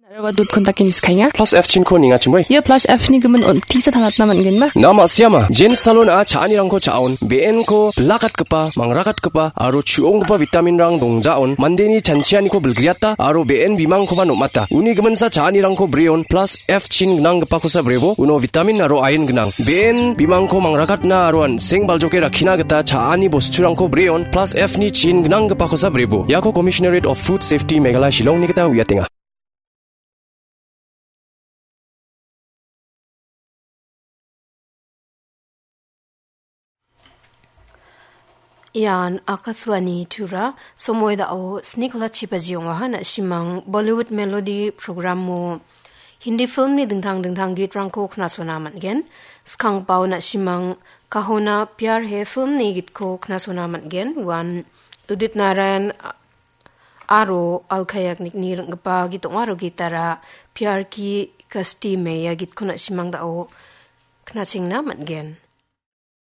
Dut kontakin iskanya. Plus F chin ko ninga chimoy. Ya plus F ni gemen on tisa thangat naman gen ma. Nama siama. Jen salon a chaani rangko chaon. BN ko blakat kepa, mangrakat kepa, aro chuong kepa vitamin rang dongjaon. Mandeni chanchiani ko belgriata, aro BN bimang ko manumata. Uni gemen sa chaani rangko breon plus F chin gnang kepa ko sa brebo. Uno vitamin aro iron gnang. BN bimang ko mangrakat na aro an seng baljoke rakina geta chaani bostu rangko breon plus F ni chin gnang kepa ko sa brebo. Yako Commissionerate of Food Safety Meghalaya Shillong ni kita wiatinga. Yan akaswani tura somoida o snikla chipajiong wahana shimang Bollywood melody program mo Hindi film ni dingtang git rangko khna sona man gen skang pau na shimang kahona pyar he film ni git ko khna sona man gen wan Udit Narayan aro alkhayak ni rangpa gitong aro gitara pyar ki kasti me ya git khona shimang da o khna chingna man gen